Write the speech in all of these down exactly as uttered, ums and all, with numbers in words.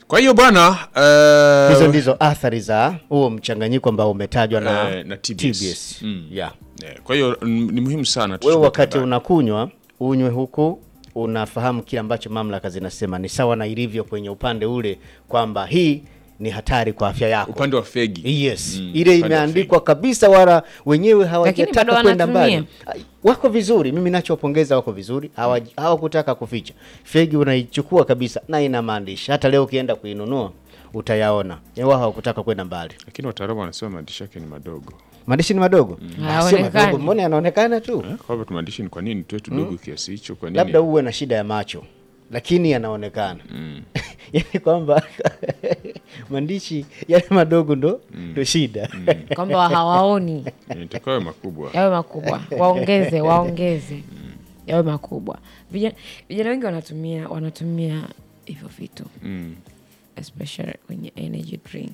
Kwa hiyo bwana uh, hizo ndizo athari za huo mchanganyiko ambao umetajwa na, uh, na T B S. T B S. Mm. Yeah. Yeah. Kwa hiyo ni muhimu sana wewe wakati unakunywa unywe huku unafahamu kile ambacho mamlaka zinasema, ni sawa na ilivyo kwenye upande ule kwamba hii ni hatari kwa afya yako. Upande wa fegi. Yes. Mm, ile imeandikwa kabisa, wala wenyewe hawajataka kwenda mbali. Wako vizuri, mimi ninachopongeza wako vizuri, hawakutaka kuficha. Fegi unaichukua kabisa na ina maandishi. Hata leo ukienda kuinunua utayaona. Wao hawakutaka kwenda mbali. Lakini wataalamu wanasema maandishi yake ni madogo. Maandishi ni madogo? Mm. Haonekani. Mbona yanaonekana tu? Eh, kwa hivyo maandishi ni kwa nini tu tudogo mm. kiasi hicho, kwa nini? Labda uwe na shida ya macho. Lakini yanaonekana. Mm. Yaani kwamba maandishi yale madogo ndo ndo mm. shida. Mm. Kwamba hawaoni. Nitakawe makubwa. Yawe makubwa. Waongeze, waongeze. Mm. Yawe makubwa. Vijana vijana wengi wanatumia wanatumia hivyo vitu. Mm. Especially kwenye energy drink.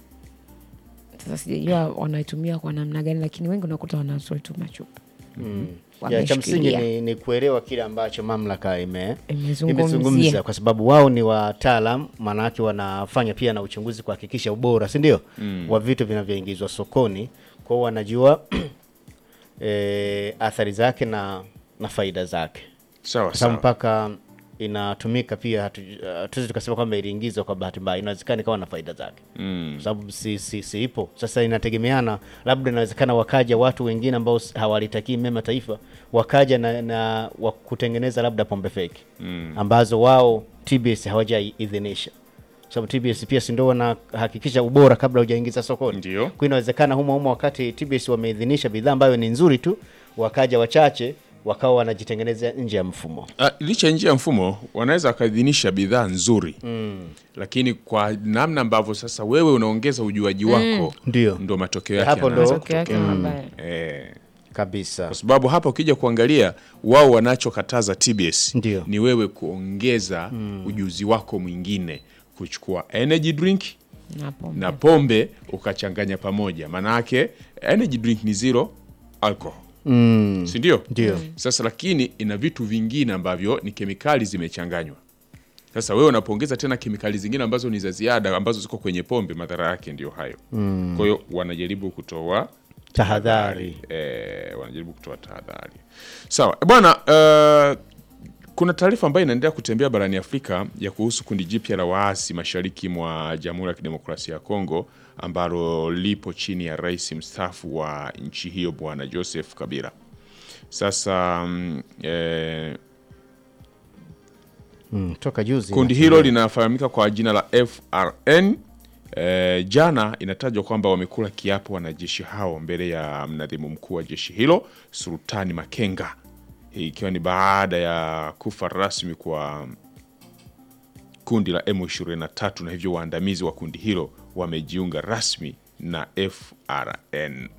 Sasa sijajua wanaitumia kwa namna gani, lakini wengi unakuta wanasoi tu machupa. Mm. Ya cha msingi ni, ni kuelewa kile ambacho mamlaka ime imezungumza, kwa sababu wao ni wataalamu, maana yake wanafanya pia na uchunguzi kuhakikisha ubora, si ndio? Mm. wa vitu vinavyoingizwa sokoni, kwa hiyo wanajua e, athari zake na na faida zake. Sawa sawa. Mpaka inatumika pia hatu, uh, tuzi tukasema kwamba iliingizwa kwa bahati mbaya, inawezekana ikawa na faida zake. Mm. Kwa sababu si, si, si ipo. Sasa inategemeana, labda inawezekana wakaja watu wengine ambao hawalitakii mema taifa, wakaja na, na kutengeneza labda pombe fake. Mm. Ambazo wao T B S hawajaidhinisha. Kwa sababu T B S pia si ndio wanahakikisha ubora kabla hujaingiza sokoni. Ndio. Kwa inawezekana humo humo wakati T B S wameidhinisha bidhaa ambayo ni nzuri tu, wakaja wachache wakawa wanajitengeneza nje ya mfumo. Uh, licha nje ya mfumo wanaweza kaidhinisha bidhaa nzuri. Mm. Lakini kwa namna ambavyo sasa wewe unaongeza ujuaji wako, mm. ndo matokeo yake hapo ndo matokeo yake mabaya. Eh, kabisa. Kwa sababu hapa ukija kuangalia wao wanachokataza T B S Ndiyo. ni wewe kuongeza mm. ujuzi wako mwingine, kuchukua energy drink na pombe, na pombe ukachanganya pamoja. Maana yake energy drink ni zero alcohol. Mm. Si ndio? Ndio. Mm. Sasa lakini ina vitu vingine ambavyo ni kemikali zimechanganywa. Sasa wewe unapoongeza tena kemikali zingine ambazo ni za ziada ambazo ziko kwenye pombe, madhara yake ndio hayo. Mm. Kwa hiyo wanajaribu kutoa tahadhari. Eh, wanajaribu kutoa tahadhari. Sawa. Bwana, uh, kuna taarifa ambayo inaendelea kutembea barani Afrika ya kuhusu kundi jipya la waasi mashariki mwa Jamhuri ya Kidemokrasia ya Kongo ambalo lipo chini ya rais mstaafu wa nchi hiyo Bwana Joseph Kabila. Sasa mm, eh, mm, toka juzi kundi hilo linafahamika kwa jina la F R N. Eh, jana inatajwa kwamba wamekula kiapo wanajeshi hao mbele ya mnadhimu mkuu wa jeshi hilo Sultani Makenga, ikiwa ni baada ya kufa rasmi kwa kundi la M ishirini na tatu, na hivyo waandamizi wa kundi hilo wamejiunga rasmi na F R N.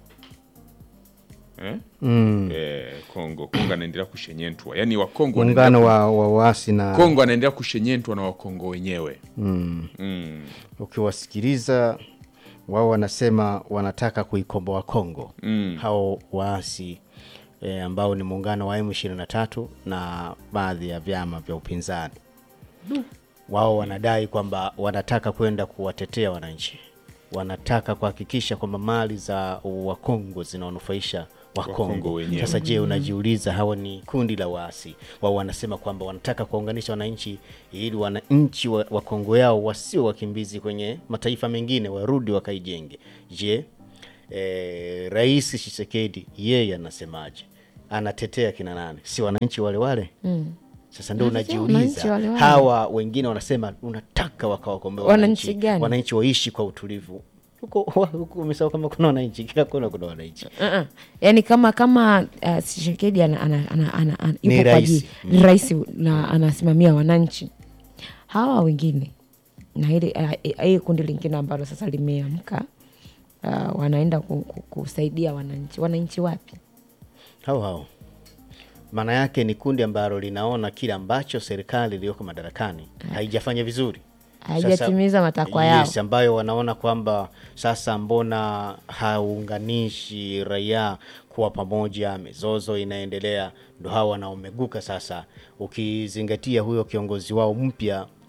Eh? Mm. Eh, Kongo Kongo anaendelea kushenyentwa. Yaani wa Kongo muungano wa wa waasi na Kongo anaendelea kushenyentwa na wa Kongo wenyewe. Mm. Mm. Ukiwasikiliza wao wanasema wanataka kuikomboa Kongo. Mm. Hao waasi E, ambao ni muungano wa M ishirini na tatu na baadhi ya vyama vya upinzani. Mm. Wao wanadai kwamba wanataka kwenda kuwatetea wananchi. Wanataka kuhakikisha kwamba mali za Wakongo zinawanufaisha Wakongo. Sasa je, unajiuliza hawa ni kundi la waasi. Wao wanasema kwamba wanataka kuunganisha wananchi ili wananchi wa, wa Kongo yao wasio wakimbizi kwenye mataifa mengine, warudi wakaijenge. Je, E, Rais Tshisekedi yeye anasemaje? Anatetea kina nani? Si wananchi wale wale? Mm. Sasa ndio unajiuliza hawa wengine wanasema unataka wakawakomboa wananchi. Wananchi waishi kwa utulivu. Huko huko umesahau kama kuna wananchi, kila kona kuna wananchi. Uh-uh. Yaani kama kama uh, Tshisekedi ana ana ana, ana, ana yupo kwa rais. Mm. Rais na anasimamia wananchi. Hawa wengine na ile uh, uh, kundi lingine ambalo sasa limeamka Uh, wanaenda kusaidia wananchi. Wananchi wapi? Hao hao. Maana yake ni kundi ambalo linaona kile ambacho serikali iliyoko madarakani haijafanya vizuri, haijatimiza matakwa yao. Yes, ambayo wanaona kwamba sasa mbona haunganishi raia kuwa pamoja, mizozo inaendelea, ndo hawa wanaomeguka sasa. Ukizingatia huyo kiongozi wao mpya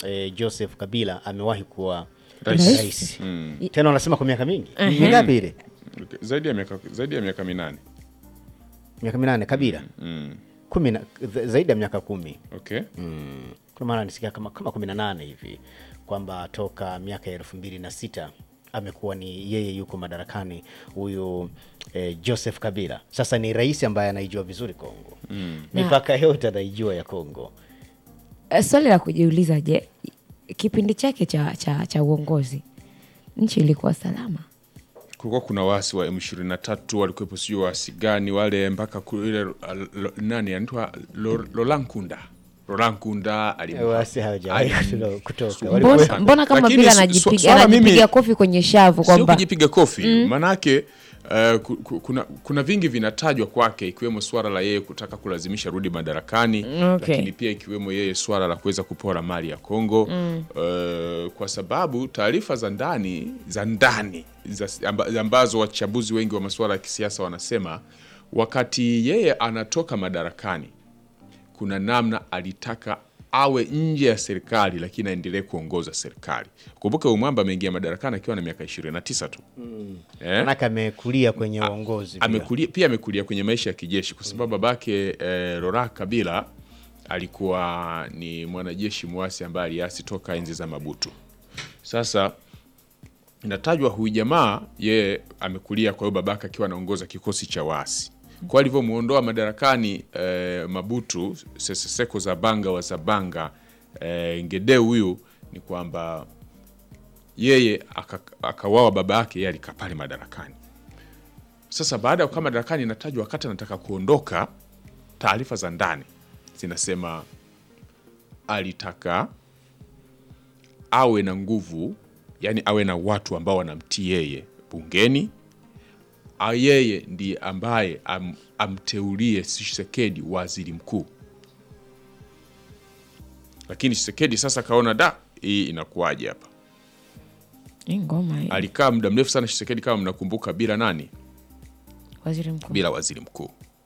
eh, Joseph Kabila amewahi kuwa Rais. rais. Mm. Tena wanasema kwa miaka mingi. Uh-huh. Mingapi ile? Zaidi ya miaka zaidi ya miaka minane. Miaka minane Kabila. Mm. Kumi na, zaidi ya miaka kumi. Okay. Mm. Kwa maana nisikia kama kama kumi na nane hivi kwamba toka miaka ya elfu mbili na sita amekuwa ni yeye yuko madarakani huyu eh, Joseph Kabila. Sasa ni rais ambaye anaijua vizuri Kongo. Mm. Mipaka yote anaijua ya Kongo. Uh, swali la kujiuliza, je, kipindi chake cha, cha, cha uongozi nchi ilikuwa salama? Kulikuwa kuna wasi wa M ishirini na tatu walikuwepo, sio wasi gani wale mpaka kule nani anaitwa Laurent Nkunda. Laurent Nkunda aliwasi hawajawahi kutoka. Mbona, mbona kama vile anajipiga anajipiga kofi kwenye shavu kwamba sio kujipiga kofi, mm. Manake uh, kuna kuna vingi vinatajwa kwake, ikiwemo swala la yeye kutaka kulazimisha rudi madarakani, okay. Lakini pia ikiwemo yeye swala la kuweza kupora mali ya Kongo, mm. uh, kwa sababu taarifa za ndani za ndani ambazo wachambuzi wengi wa masuala ya kisiasa wanasema wakati yeye anatoka madarakani kuna namna alitaka awe nje ya serikali lakini aendelee kuongoza serikali. Kumbuka umwamba ameingia madarakani akiwa na miaka ishirini na tisa tu. Mm. Eh? Manaka amekulia kwenye uongozi. Amekulia pia amekulia kwenye maisha ya kijeshi kwa sababu babake eh, Laurent Kabila alikuwa ni mwanajeshi muasi ambaye aliasi toka enzi za Mobutu. Sasa inatajwa huyu jamaa yeye amekulia kwa hiyo babake akiwa anaongoza kikosi cha waasi. Kwa alivyomuondoa madarakani eh, Mobutu Sese Seko Zabanga wa Zabanga eh, Ngede huyu ni kwamba yeye akawawa aka baba yake, yeye alikaa pale madarakani. Sasa baada ya kukaa madarakani inatajwa wakati anataka kuondoka, taarifa za ndani zinasema alitaka awe na nguvu, yani awe na watu ambao wanamtii yeye bungeni. Yeye ndiye ambaye am, amteulie Tshisekedi waziri mkuu. Lakini Tshisekedi sasa kaona da hii inakuaje hapa. Ngoma hii. Alikaa muda mrefu sana Tshisekedi kama mnakumbuka bila nani? Waziri mkuu. Bila waziri mkuu.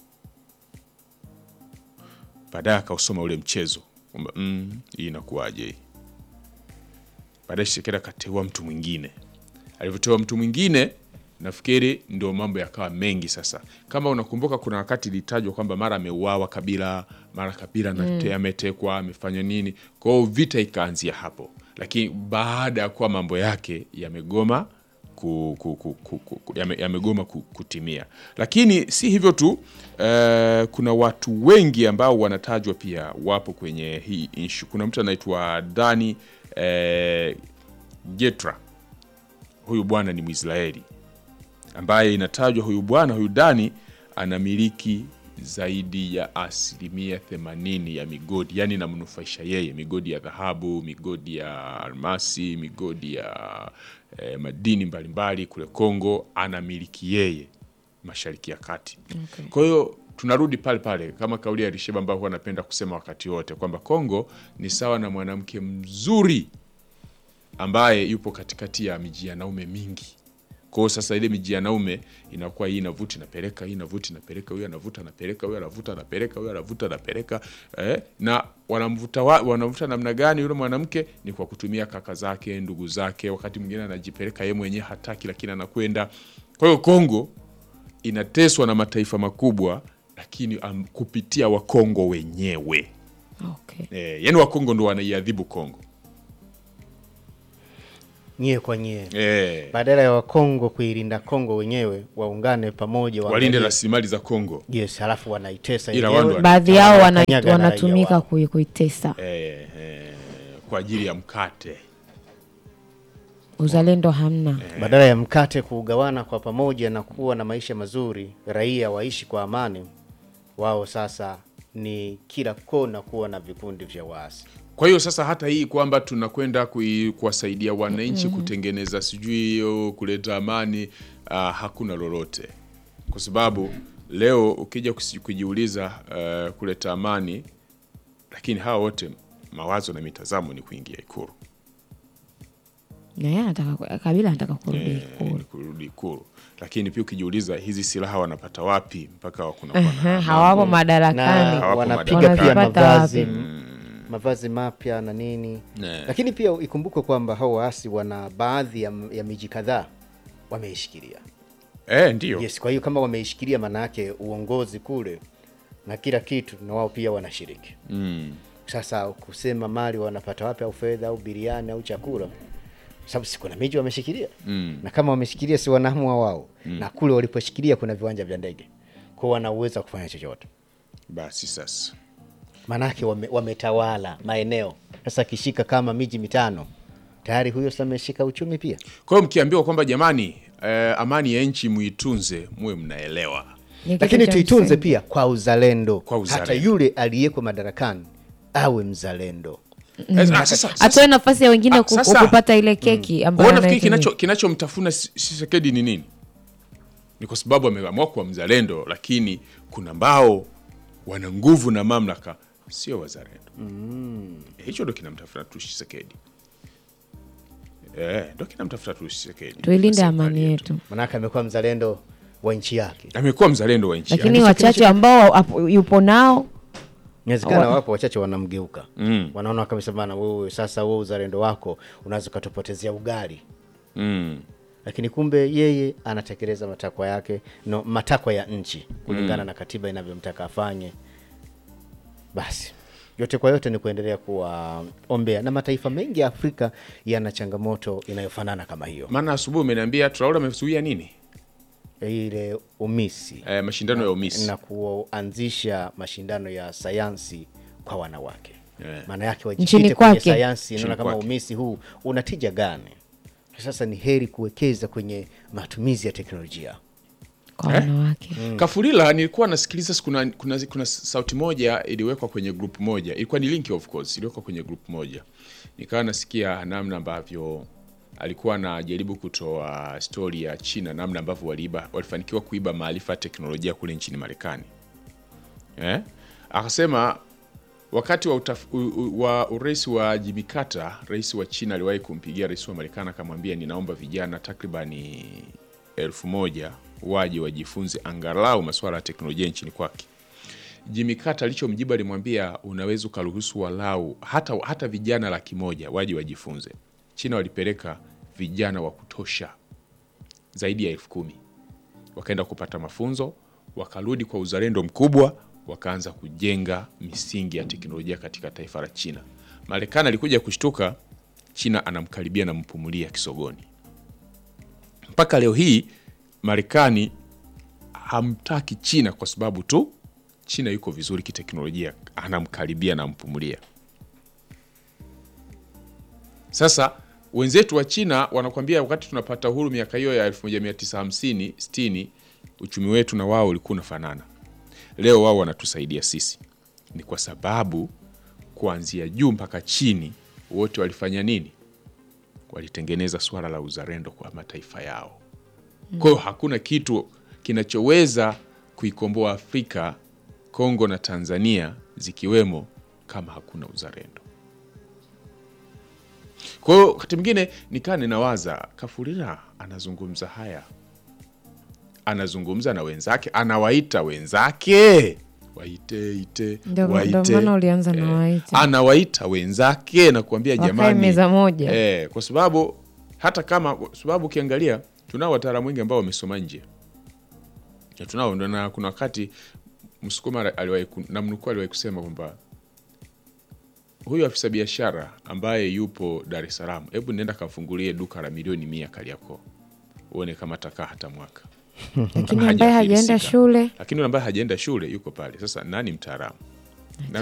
Baadaye akausoma ule mchezo kwamba mm, hii inakuaje. Baadaye Tshisekedi akateua mtu mwingine. Alivyoteua mtu mwingine nafikiri ndio mambo yakawa mengi sasa. Kama unakumbuka kuna wakati ilitajwa kwamba mara ameuawa Kabila, mara Kabila mm. ametekwa, amefanya nini. Kwa hiyo vita ikaanzia hapo. Lakini baada ya kuwa mambo yake yamegoma ku, ku, ku, ku, ku, yame, yamegoma kutimia. Lakini si hivyo tu, eh, kuna watu wengi ambao wanatajwa pia wapo kwenye hii issue. Kuna mtu anaitwa Dani eh, Getra. Huyu bwana ni Mwisraeli ambaye inatajwa huyu bwana huyu Dani anamiliki zaidi ya asilimia themanini ya migodi, yani namnufaisha yeye, migodi ya dhahabu, migodi ya almasi, migodi ya eh, madini mbalimbali kule Kongo anamiliki yeye Mashariki ya Kati. Okay. Kwa hiyo tunarudi pale pale kama kauli ya Risheba ambayo huwa anapenda kusema wakati wote kwamba Kongo ni sawa na mwanamke mzuri ambaye yupo katikati ya miji ya naume mingi. Kwa sasa ile miji ya naume inakuwa hii inavuta inapeleka, hii inavuta inapeleka, huyu anavuta anapeleka, huyu anavuta anapeleka, huyu anavuta anapeleka, eh, na wanamvuta wanavuta namna gani yule mwanamke? Ni kwa kutumia kaka zake, ndugu zake, wakati mwingine anajipeleka yeye mwenyewe hataki lakini anakwenda. Kwa hiyo Kongo inateswa na mataifa makubwa lakini um, kupitia Wakongo wenyewe. Okay. Eh, yani Wakongo ndio wanaiadhibu Kongo. Nye kwa nye. Eh. Badala ya Wakongo kuilinda Kongo wenyewe, waungane pamoja walinde rasilimali za Kongo. Yes, halafu wanaitesa yenyewe. Baadhi yao wanatumika kuitesa. Eh, eh, kwa ajili ya mkate. Uzalendo hamna. Eh. Badala ya mkate kuugawana kwa pamoja na kuwa na maisha mazuri, raia waishi kwa amani, wao sasa ni kila kona kuwa na vikundi vya waasi. Kwa hiyo sasa hata hii kwamba tunakwenda kuwasaidia wananchi mm-hmm. kutengeneza sijui hiyo kuleta amani, uh, hakuna lolote. Kwa sababu leo ukija kujiuliza uh, kuleta amani, lakini hawa wote mawazo na mitazamo ni kuingia Ikulu. Na yeye anataka Kabila anataka kurudi Ikulu. E, kurudi Ikulu. Lakini pia ukijiuliza hizi silaha wanapata wapi mpaka wakuna uh-huh, hawapo madarakani, wanapiga pia mavazi. Mm. mavazi mapya na nini. Ne. Lakini pia ikumbukwe kwamba hao waasi wana baadhi ya, ya miji kadhaa wameishikilia. Eh, ndio. Yes, kwa hiyo kama wameishikilia maana yake uongozi kule na kila kitu na wao pia wanashiriki. Mm. Sasa kusema mali wanapata wapi au fedha au biriani au chakula, sababu si kuna miji wameshikilia. Mm. Na kama wameshikilia si wanaamua wao. Mm. Na kule waliposhikilia kuna viwanja vya ndege. Kwa wana uwezo kufanya chochote. Basi sasa. Manake wame, wametawala maeneo. Sasa kishika kama miji mitano. Tayari huyo sasa ameshika uchumi pia. Kwa hiyo mkiambiwa kwamba jamani, eh, amani ya nchi muitunze, muwe mnaelewa. Ni kitu Lakini cha tuitunze msingi. pia kwa uzalendo. Kwa uzalendo. Hata yule aliyeko madarakani awe mzalendo. Eh, sasa- sasa- atoe nafasi ya wengine Ah, ku- sasa- kupata ile keki ambayo Kwa nafikiri anaitumia. kinacho kinachomtafuna Tshisekedi ni nini? Ni kwa sababu ameamua kuwa mzalendo, lakini kuna ambao wana nguvu na mamlaka sio wazalendo. Mm. Hicho ndo kinamtafuta tu Tshisekedi. Eh, ndo kinamtafuta tu Tshisekedi. Tuilinde Serikali amani yetu. Manake amekuwa mzalendo wa nchi yake. Amekuwa mzalendo wa nchi yake. Lakini wachache ambao hapo- yupo nao Inawezekana Wa- wapo wachache wanamgeuka. Mm. Wanaona kabisa bana, wewe sasa wewe uzalendo wako unaweza kutupotezea ugali. Mm. Lakini kumbe yeye anatekeleza matakwa yake, no, matakwa ya nchi kulingana mm. na katiba inavyomtaka afanye. Basi yote kwa yote ni kuendelea kuwaombea, na mataifa mengi ya Afrika yana changamoto inayofanana kama hiyo. Maana asubuhi umeniambia Traore amezuia nini? Ile umisi Eh, mashindano ya umisi. na kuanzisha mashindano ya sayansi kwa wanawake. Yeah. Maana yake Nchini wajikite kwenye kwake. sayansi, Nchini naona kama kwake. umisi huu unatija gani? Sasa ni heri kuwekeza kwenye matumizi ya teknolojia. kwa Eh? wanawake. Kafulila nilikuwa nasikiliza siku kuna, kuna, kuna sauti moja iliwekwa kwenye group moja. Ilikuwa ni link of course, iliwekwa kwenye group moja. Nikawa nasikia namna ambavyo alikuwa anajaribu kutoa story ya China, namna ambavyo waliiba walifanikiwa kuiba maarifa ya teknolojia kule nchini Marekani. Eh? Akasema wakati wa, utaf, u, u, wa urais wa Jimmy Carter, rais wa China aliwahi kumpigia rais wa Marekani akamwambia, ninaomba vijana takribani elfu moja waje wajifunze angalau masuala ya teknolojia nchini kwake. Jimmy Carter alichomjibu alimwambia, unaweza ukaruhusu walau hata, hata vijana laki moja waje wajifunze. China walipeleka vijana wa kutosha zaidi ya elfu kumi wakaenda kupata mafunzo, wakarudi kwa uzalendo mkubwa, wakaanza kujenga misingi ya teknolojia katika taifa la China. Marekani alikuja kushtuka, China anamkaribia na mpumulia kisogoni. Mpaka leo hii Marekani hamtaki China kwa sababu tu China yuko vizuri kiteknolojia, anamkaribia na mpumulia. Sasa wenzetu wa China wanakuambia wakati tunapata uhuru miaka hiyo ya elfu moja mia tisa hamsini sitini uchumi wetu na wao ulikuwa unafanana. Leo wao wanatusaidia sisi. Ni kwa sababu kuanzia juu mpaka chini wote walifanya nini? Walitengeneza swala la uzalendo kwa mataifa yao. Kwa hiyo hakuna kitu kinachoweza kuikomboa Afrika, Kongo na Tanzania zikiwemo, kama hakuna uzalendo. Kwa hiyo wakati mwingine nikaa ninawaza, Kafulila anazungumza haya, anazungumza na wenzake, anawaita wenzake waite ite Ndio- waite, ndio maana ulianza na waite. anawaita wenzake na kuambia Wakae jamani, meza moja. eh, kwa sababu hata kama kwa sababu ukiangalia tunao wataalamu wengi ambao wamesoma nje. Ya tunao ndo, na kuna wakati Msukuma aliwahi ku- na mnukuu aliwahi kusema kwamba huyu afisa biashara ambaye yupo Dar es Salaam, hebu nenda kamfungulie duka la milioni mia Kariakoo, uone kama atakaa hata mwaka. Lakini Kama ambaye hajafilisika. hajaenda shule Lakini yule ambaye hajaenda shule yuko pale. Sasa nani mtaalamu? Na